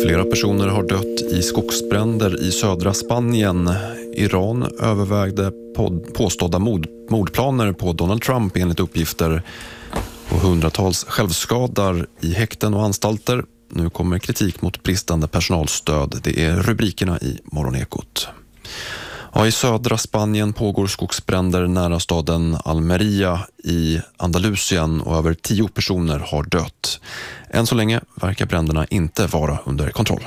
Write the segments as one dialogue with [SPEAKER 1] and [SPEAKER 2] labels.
[SPEAKER 1] Flera personer har dött i skogsbränder i södra Spanien. Iran övervägde påstådda mordplaner på Donald Trump enligt uppgifter. Och hundratals självskadar i häkten och anstalter. Nu kommer kritik mot bristande personalstöd. Det är rubrikerna i Morgonekot. Ja, i södra Spanien pågår skogsbränder nära staden Almeria i Andalusien och över 10 personer har dött. Än så länge verkar bränderna inte vara under kontroll.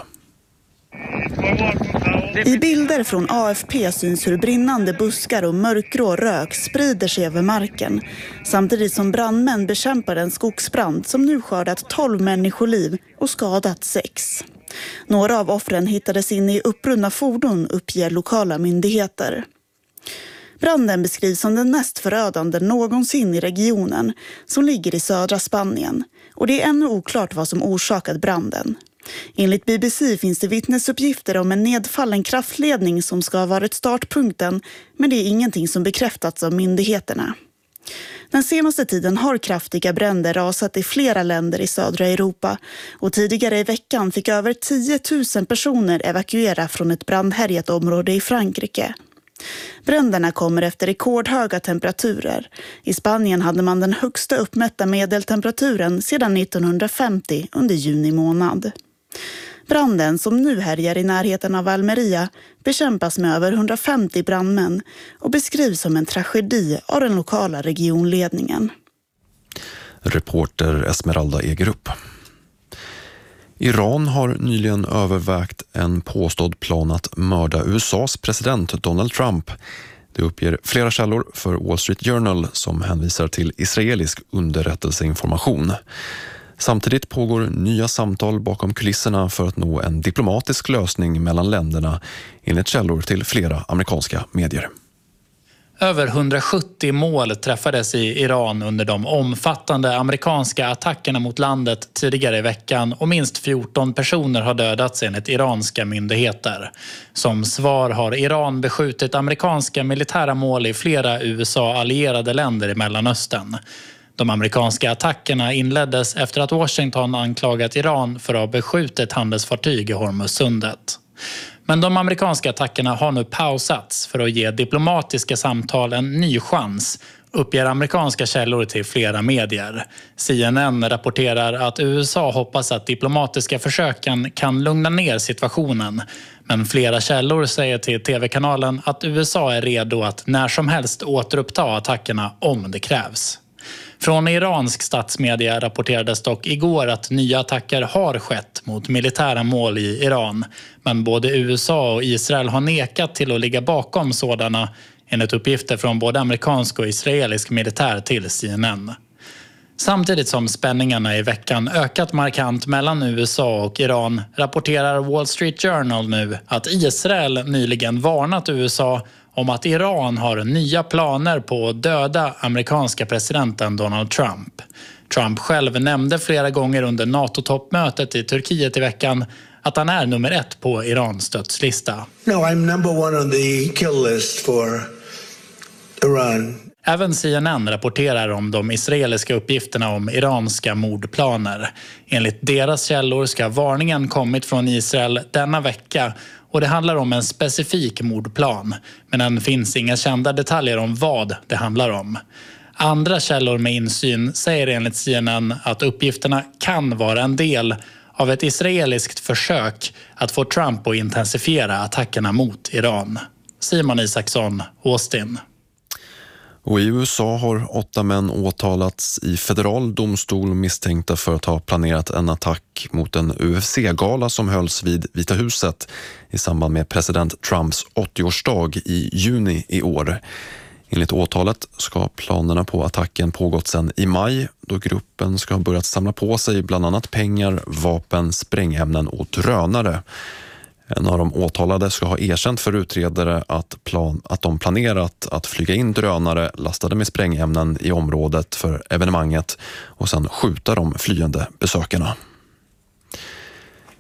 [SPEAKER 2] I bilder från AFP syns hur brinnande buskar och mörkgrå rök sprider sig över marken. Samtidigt som brandmän bekämpar en skogsbrand som nu skördat 12 människoliv och skadat 6. Några av offren hittades inne i uppbrunna fordon, uppger lokala myndigheter. Branden beskrivs som den mest förödande någonsin i regionen som ligger i södra Spanien. Och det är ännu oklart vad som orsakat branden. Enligt BBC finns det vittnesuppgifter om en nedfallen kraftledning som ska ha varit startpunkten, men det är ingenting som bekräftats av myndigheterna. Den senaste tiden har kraftiga bränder rasat i flera länder i södra Europa och tidigare i veckan fick över 10 000 personer evakuera från ett brandhärjat område i Frankrike. Bränderna kommer efter rekordhöga temperaturer. I Spanien hade man den högsta uppmätta medeltemperaturen sedan 1950 under juni månad. Branden som nu härjar i närheten av Almeria bekämpas med över 150 brandmän och beskrivs som en tragedi av den lokala regionledningen.
[SPEAKER 1] Reporter Esmeralda Egerup. Iran har nyligen övervägt en påstådd plan att mörda USAs president Donald Trump. Det uppger flera källor för Wall Street Journal som hänvisar till israelisk underrättelseinformation. Samtidigt pågår nya samtal bakom kulisserna för att nå en diplomatisk lösning mellan länderna enligt källor till flera amerikanska medier.
[SPEAKER 3] Över 170 mål träffades i Iran under de omfattande amerikanska attackerna mot landet tidigare i veckan och minst 14 personer har dödats enligt iranska myndigheter. Som svar har Iran beskjutit amerikanska militära mål i flera USA-allierade länder i Mellanöstern. De amerikanska attackerna inleddes efter att Washington anklagat Iran för att ha beskjutit handelsfartyg i Hormuzsundet. Men de amerikanska attackerna har nu pausats för att ge diplomatiska samtal en ny chans, uppger amerikanska källor till flera medier. CNN rapporterar att USA hoppas att diplomatiska försöken kan lugna ner situationen. Men flera källor säger till tv-kanalen att USA är redo att när som helst återuppta attackerna om det krävs. Från iransk statsmedia rapporterades dock igår att nya attacker har skett mot militära mål i Iran. Men både USA och Israel har nekat till att ligga bakom sådana, enligt uppgifter från både amerikansk och israelisk militär till CNN. Samtidigt som spänningarna i veckan ökat markant mellan USA och Iran rapporterar Wall Street Journal nu att Israel nyligen varnat USA om att Iran har nya planer på att döda amerikanska presidenten Donald Trump. Trump själv nämnde flera gånger under NATO-toppmötet i Turkiet i veckan att han är nummer 1 på Irans dödslista.
[SPEAKER 4] No, I'm number 1 on the kill list for Iran.
[SPEAKER 3] Även CNN rapporterar om de israeliska uppgifterna om iranska mordplaner. Enligt deras källor ska varningen kommit från Israel denna vecka och det handlar om en specifik mordplan. Men än finns inga kända detaljer om vad det handlar om. Andra källor med insyn säger enligt CNN att uppgifterna kan vara en del av ett israeliskt försök att få Trump att intensifiera attackerna mot Iran. Simon Isaksson, Austin.
[SPEAKER 1] Och i USA har 8 män åtalats i federal domstol misstänkta för att ha planerat en attack mot en UFC-gala som hölls vid Vita huset i samband med president Trumps 80-årsdag i juni i år. Enligt åtalet ska planerna på attacken pågått sedan i maj då gruppen ska ha börjat samla på sig bland annat pengar, vapen, sprängämnen och drönare. En av de åtalade ska ha erkänt för utredare att de planerat att flyga in drönare lastade med sprängämnen i området för evenemanget och sedan skjuta de flyende besökarna.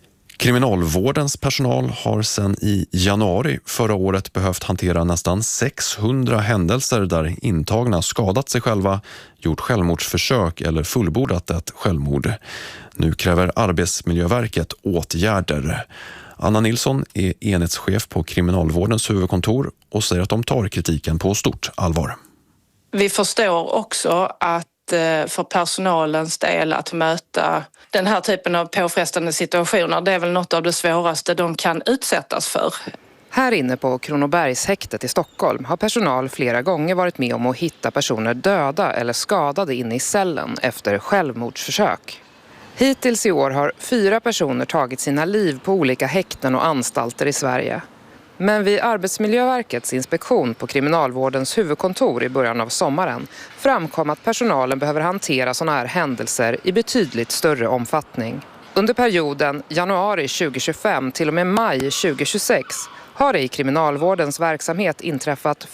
[SPEAKER 1] Kriminalvårdens personal har sedan i januari förra året behövt hantera nästan 600 händelser där intagna skadat sig själva, gjort självmordsförsök eller fullbordat ett självmord. Nu kräver Arbetsmiljöverket åtgärder. Anna Nilsson är enhetschef på Kriminalvårdens huvudkontor och säger att de tar kritiken på stort allvar.
[SPEAKER 5] Vi förstår också att för personalens del att möta den här typen av påfrestande situationer, det är väl något av det svåraste de kan utsättas för.
[SPEAKER 6] Här inne på Kronobergshäktet i Stockholm har personal flera gånger varit med om att hitta personer döda eller skadade inne i cellen efter självmordsförsök. Hittills i år har 4 personer tagit sina liv på olika häkten och anstalter i Sverige. Men vid Arbetsmiljöverkets inspektion på Kriminalvårdens huvudkontor i början av sommaren framkom att personalen behöver hantera sådana här händelser i betydligt större omfattning. Under perioden januari 2025 till och med maj 2026 har det i Kriminalvårdens verksamhet inträffat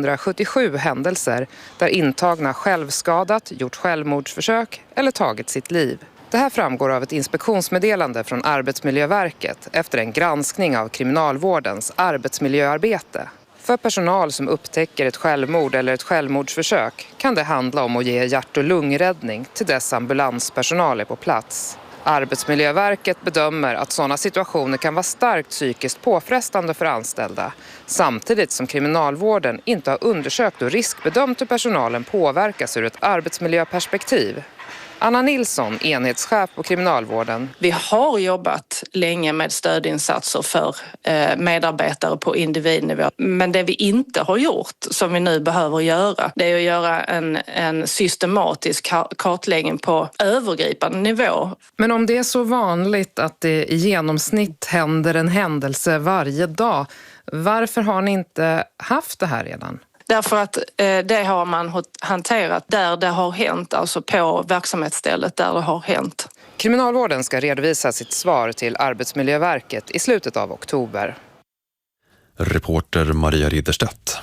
[SPEAKER 6] 577 händelser där intagna självskadat, gjort självmordsförsök eller tagit sitt liv. Det här framgår av ett inspektionsmeddelande från Arbetsmiljöverket efter en granskning av Kriminalvårdens arbetsmiljöarbete. För personal som upptäcker ett självmord eller ett självmordsförsök kan det handla om att ge hjärt- och lungräddning till dess ambulanspersonal är på plats. Arbetsmiljöverket bedömer att sådana situationer kan vara starkt psykiskt påfrestande för anställda, samtidigt som kriminalvården inte har undersökt och riskbedömt hur personalen påverkas ur ett arbetsmiljöperspektiv. Anna Nilsson, enhetschef på Kriminalvården.
[SPEAKER 5] Vi har jobbat länge med stödinsatser för medarbetare på individnivå. Men det vi inte har gjort, som vi nu behöver göra, det är att göra en systematisk kartläggning på övergripande nivå.
[SPEAKER 6] Men om det är så vanligt att det i genomsnitt händer en händelse varje dag, varför har ni inte haft det här redan?
[SPEAKER 5] Därför att det har man hanterat där det har hänt, alltså på verksamhetsstället där det har hänt.
[SPEAKER 6] Kriminalvården ska redovisa sitt svar till Arbetsmiljöverket i slutet av oktober.
[SPEAKER 1] Reporter Maria Ridderstedt.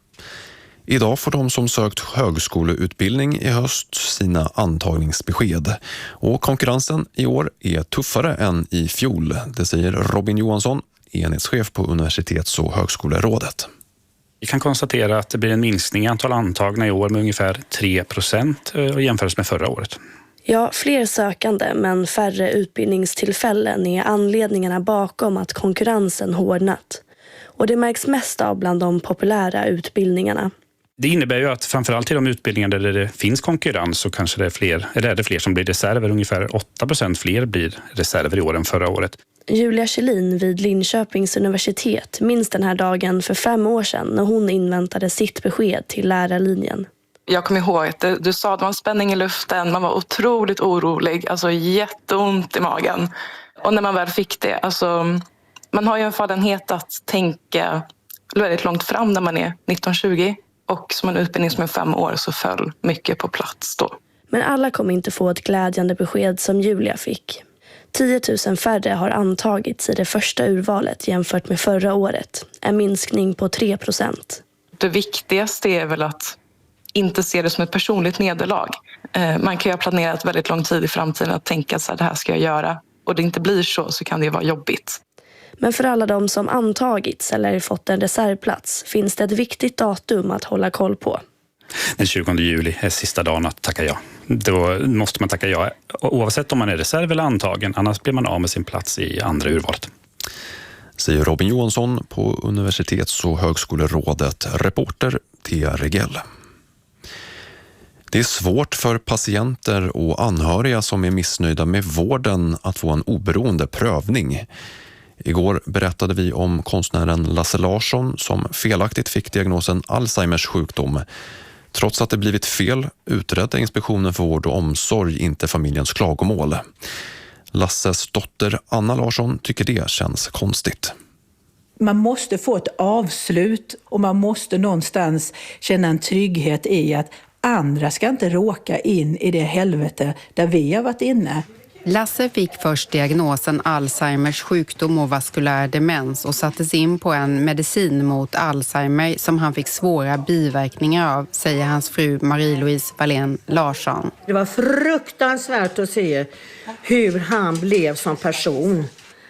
[SPEAKER 1] Idag får de som sökt högskoleutbildning i höst sina antagningsbesked. Och konkurrensen i år är tuffare än i fjol. Det säger Robin Johansson, enhetschef på Universitets- och högskolerådet.
[SPEAKER 7] Vi kan konstatera att det blir en minskning i antal antagna i år med ungefär 3% och jämfört med förra året.
[SPEAKER 8] Ja, fler sökande men färre utbildningstillfällen är anledningarna bakom att konkurrensen hårdnat. Och det märks mest av bland de populära utbildningarna.
[SPEAKER 7] Det innebär ju att framförallt i de utbildningar där det finns konkurrens så kanske det är fler som blir reserver. Ungefär 8% fler blir reserver i år än förra året.
[SPEAKER 8] Julia Kjellin vid Linköpings universitet minns den här dagen för 5 år sedan när hon inväntade sitt besked till lärarlinjen.
[SPEAKER 9] Jag kommer ihåg att du sa att det var en spänning i luften, man var otroligt orolig, alltså jätteont i magen. Och när man väl fick det, alltså man har ju en fallenhet att tänka väldigt långt fram när man är 19-20. Och som en utbildning som är 5 år så föll mycket på plats då.
[SPEAKER 8] Men alla kommer inte få ett glädjande besked som Julia fick. 10 000 färre har antagits i det första urvalet jämfört med förra året. En minskning på 3%.
[SPEAKER 9] Det viktigaste är väl att inte se det som ett personligt nederlag. Man kan ju ha planerat väldigt lång tid i framtiden att tänka så här, det här ska jag göra. Och det inte blir så kan det vara jobbigt.
[SPEAKER 8] Men för alla de som antagits eller fått en reservplats finns det ett viktigt datum att hålla koll på.
[SPEAKER 7] Den 20 juli är sista dagen att tacka ja. Då måste man tacka ja oavsett om man är reserv eller antagen, annars blir man av med sin plats i andra urvalet.
[SPEAKER 1] Säger Robin Johansson på Universitets- och högskolerådet, reporter Thea Regell. Det är svårt för patienter och anhöriga som är missnöjda med vården att få en oberoende prövning. Igår berättade vi om konstnären Lasse Larsson som felaktigt fick diagnosen Alzheimers sjukdom. Trots att det blivit fel utredde Inspektionen för vård och omsorg inte familjens klagomål. Lasses dotter Anna Larsson tycker det känns konstigt.
[SPEAKER 10] Man måste få ett avslut och man måste någonstans känna en trygghet i att andra ska inte råka in i det helvete där vi har varit inne.
[SPEAKER 11] Lasse fick först diagnosen Alzheimers sjukdom och vaskulär demens och sattes in på en medicin mot Alzheimer som han fick svåra biverkningar av, säger hans fru Marie-Louise Wallén Larsson.
[SPEAKER 12] Det var fruktansvärt att se hur han blev som person.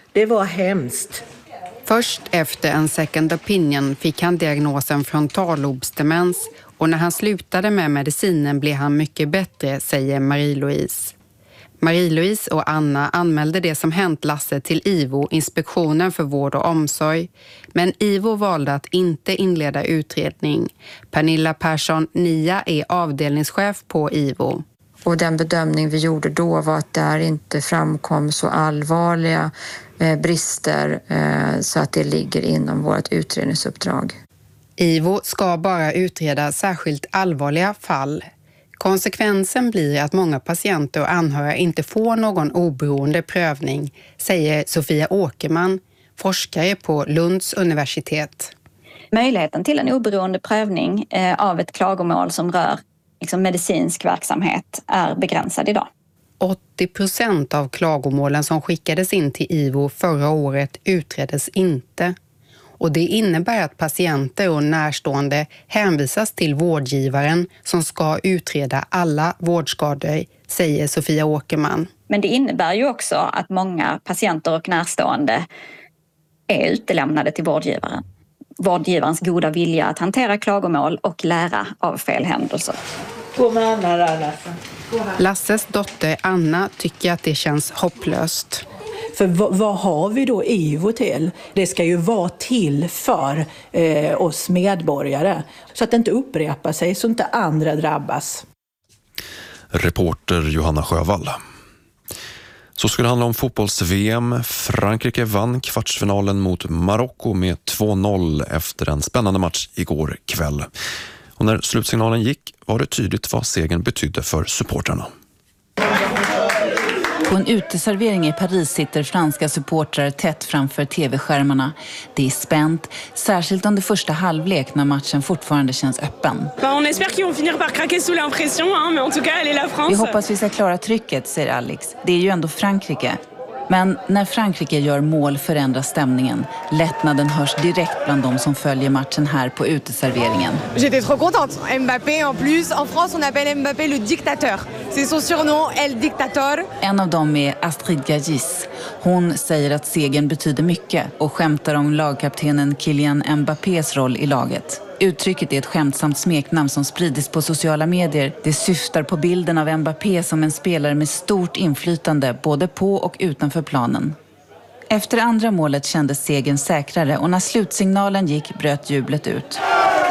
[SPEAKER 10] Det var hemskt.
[SPEAKER 11] Först efter en second opinion fick han diagnosen frontallobsdemens och när han slutade med medicinen blev han mycket bättre, säger Marie-Louise. Marie-Louise och Anna anmälde det som hänt Lasse till IVO, Inspektionen för vård och omsorg. Men IVO valde att inte inleda utredning. Pernilla Persson Nia är avdelningschef på IVO.
[SPEAKER 12] Och den bedömning vi gjorde då var att där inte framkom så allvarliga brister så att det ligger inom vårt utredningsuppdrag.
[SPEAKER 11] IVO ska bara utreda särskilt allvarliga fall. Konsekvensen blir att många patienter och anhöriga inte får någon oberoende prövning, säger Sofia Åkerman, forskare på Lunds universitet.
[SPEAKER 13] Möjligheten till en oberoende prövning av ett klagomål som rör medicinsk verksamhet är begränsad idag.
[SPEAKER 11] 80% av klagomålen som skickades in till IVO förra året utreddes inte. Och det innebär att patienter och närstående hänvisas till vårdgivaren som ska utreda alla vårdskador, säger Sofia Åkerman.
[SPEAKER 13] Men det innebär ju också att många patienter och närstående är utelämnade till vårdgivaren. Vårdgivarens goda vilja att hantera klagomål och lära av felhändelser.
[SPEAKER 10] Gå med Anna där, Lasse.
[SPEAKER 11] Lasses dotter Anna tycker att det känns hopplöst.
[SPEAKER 10] För vad har vi då IVO till? Det ska ju vara till för oss medborgare. Så att det inte upprepar sig, så inte andra drabbas.
[SPEAKER 1] Reporter Johanna Sjövall. Så ska det handla om fotbolls-VM. Frankrike vann kvartsfinalen mot Marocko med 2-0 efter en spännande match igår kväll. Och när slutsignalen gick var det tydligt vad segern betydde för supportrarna.
[SPEAKER 14] På en uteservering i Paris sitter franska supportrar tätt framför tv-skärmarna. Det är spänt, särskilt under första halvlek när matchen fortfarande känns öppen. Vi hoppas vi ska klara trycket, säger Alex. Det är ju ändå Frankrike. Men när Frankrike gör mål förändras stämningen. Lättnaden hörs direkt bland de som följer matchen här på uteserveringen.
[SPEAKER 15] J'étais trop contente. Mbappé en plus. En France on appelle Mbappé le dictateur. C'est son surnom, El Dictator.
[SPEAKER 14] En av dem är Astrid Gagis. Hon säger att segern betyder mycket och skämtar om lagkaptenen Kylian Mbappés roll i laget. Uttrycket är ett skämtsamt smeknamn som sprids på sociala medier. Det syftar på bilden av Mbappé som en spelare med stort inflytande både på och utanför planen. Efter andra målet kändes segern säkrare och när slutsignalen gick bröt jublet ut.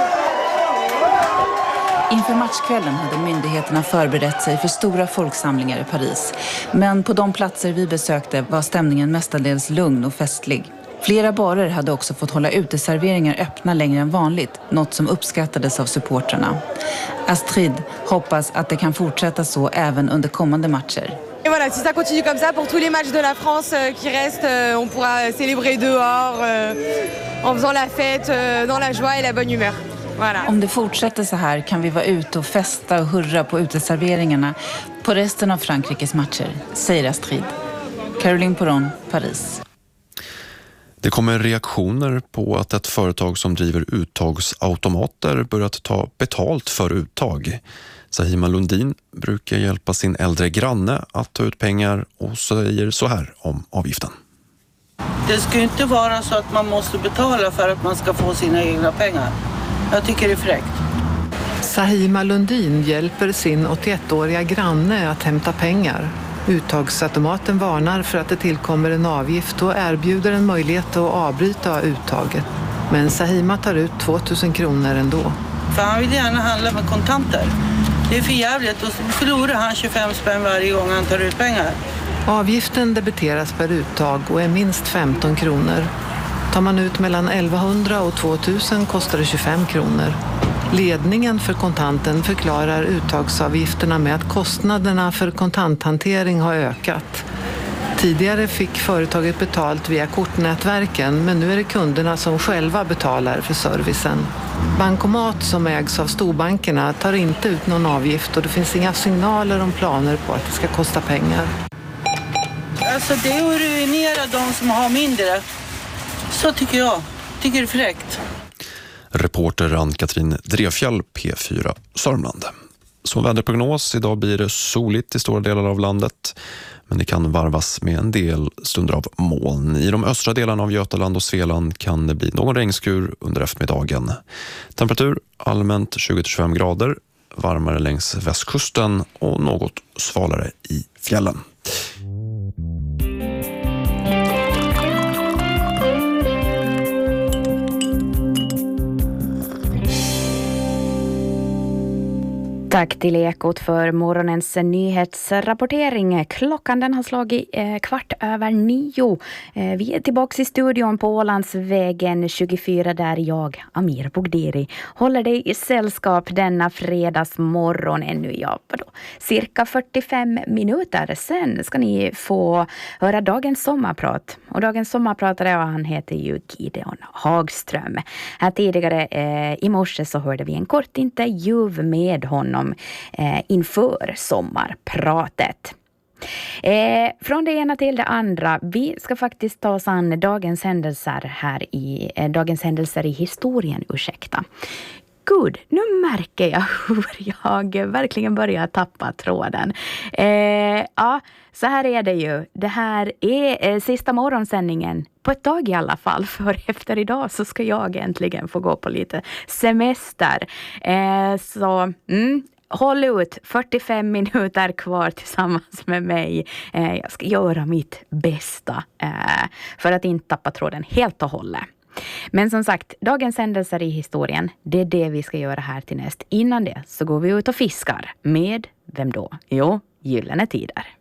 [SPEAKER 14] Inför matchkvällen hade myndigheterna förberett sig för stora folksamlingar i Paris. Men på de platser vi besökte var stämningen mestadels lugn och festlig. Flera barer hade också fått hålla uteserveringar öppna längre än vanligt, något som uppskattades av supportrarna. Astrid hoppas att det kan fortsätta så även under kommande matcher.
[SPEAKER 15] Et voilà, si ça continue comme ça pour tous les matchs de la France qui restent, on pourra célébrer dehors en faisant la fête dans la joie et la bonne humeur. Voilà.
[SPEAKER 14] Om det fortsätter så här kan vi vara ute och festa och hurra på uteserveringarna på resten av Frankrikes matcher, säger Astrid. Caroline Poron, Paris.
[SPEAKER 1] Det kommer reaktioner på att ett företag som driver uttagsautomater börjat ta betalt för uttag. Sahima Lundin brukar hjälpa sin äldre granne att ta ut pengar och säger så här om avgiften.
[SPEAKER 16] Det ska ju inte vara så att man måste betala för att man ska få sina egna pengar. Jag tycker det är fräckt.
[SPEAKER 17] Sahima Lundin hjälper sin 81-åriga granne att hämta pengar. Uttagsautomaten varnar för att det tillkommer en avgift och erbjuder en möjlighet att avbryta uttaget. Men Sahima tar ut 2000 kronor ändå.
[SPEAKER 16] För han vill gärna handla med kontanter. Det är för jävligt och så förlorar han 25 spänn varje gång han tar ut pengar.
[SPEAKER 17] Avgiften debiteras per uttag och är minst 15 kronor. Tar man ut mellan 1100 och 2000 kostar det 25 kronor. Ledningen för kontanten förklarar uttagsavgifterna med att kostnaderna för kontanthantering har ökat. Tidigare fick företaget betalt via kortnätverken, men nu är det kunderna som själva betalar för servicen. Bankomat som ägs av storbankerna tar inte ut någon avgift och det finns inga signaler om planer på att det ska kosta pengar.
[SPEAKER 16] Alltså det är att ruinera de som har mindre. Så tycker jag. Tycker det är fräckt.
[SPEAKER 1] Reporter Ann-Katrin Drevfjäll, P4 Sörmland. Så väderprognos, idag blir det soligt i stora delar av landet. Men det kan varvas med en del stunder av moln. I de östra delarna av Götaland och Svealand kan det bli någon regnskur under eftermiddagen. Temperatur allmänt 20-25 grader. Varmare längs västkusten och något svalare i fjällen.
[SPEAKER 18] Tack till Ekot för morgonens nyhetsrapportering. Klockan den har slagit 9:15. Vi är tillbaka i studion på Ålandsvägen 24 där jag, Amir Bogdiri, håller dig i sällskap denna fredagsmorgon. Ännu cirka 45 minuter. Sen ska ni få höra dagens sommarprat. Och dagens sommarpratare, han heter ju Gideon Hagström. Här tidigare i morse så hörde vi en kort intervju med honom inför sommarpratet. Från det ena till det andra. Vi ska faktiskt ta oss an dagens händelser i historien, ursäkta. Gud, nu märker jag hur jag verkligen börjar tappa tråden. Ja, så här är det ju. Det här är sista morgonsändningen på ett tag i alla fall. För efter idag så ska jag äntligen få gå på lite semester. Håll ut, 45 minuter kvar tillsammans med mig. Jag ska göra mitt bästa för att inte tappa tråden helt och hållet. Men som sagt, dagens händelser i historien, det är det vi ska göra här till näst. Innan det så går vi ut och fiskar. Med vem då? Jo, Gyllene Tider.